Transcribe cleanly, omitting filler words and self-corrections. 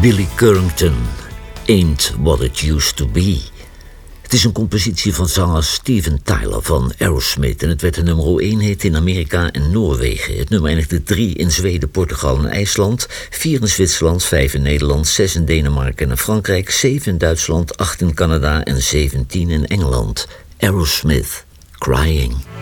Billy Currington, Ain't What It Used To Be. Het is een compositie van zanger Steven Tyler van Aerosmith en het werd de nummer 1 hit in Amerika en Noorwegen. Het nummer eindigde 3 in Zweden, Portugal en IJsland, 4 in Zwitserland, 5 in Nederland, 6 in Denemarken en Frankrijk, 7 in Duitsland, 8 in Canada en 17 in Engeland. Aerosmith, Crying.